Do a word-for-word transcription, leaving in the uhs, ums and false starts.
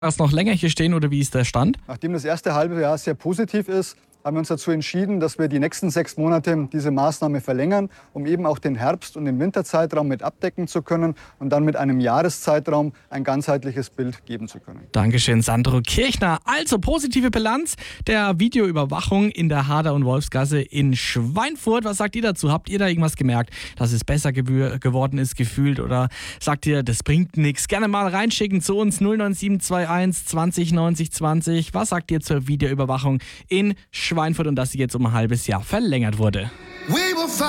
Jahres noch länger hier stehen oder wie ist der Stand? Nachdem das erste halbe Jahr sehr positiv ist, haben wir uns dazu entschieden, dass wir die nächsten sechs Monate diese Maßnahme verlängern, um eben auch den Herbst- und den Winterzeitraum mit abdecken zu können und dann mit einem Jahreszeitraum ein ganzheitliches Bild geben zu können. Dankeschön, Sandro Kirchner. Also positive Bilanz der Videoüberwachung in der Hader- und Wolfsgasse in Schweinfurt. Was sagt ihr dazu? Habt ihr da irgendwas gemerkt, dass es besser gewür- geworden ist, gefühlt? Oder sagt ihr, das bringt nichts? Gerne mal reinschicken zu uns null neun sieben zwei eins zwanzig neunzig zwanzig. Was sagt ihr zur Videoüberwachung in Schweinfurt und dass sie jetzt um ein halbes Jahr verlängert wurde?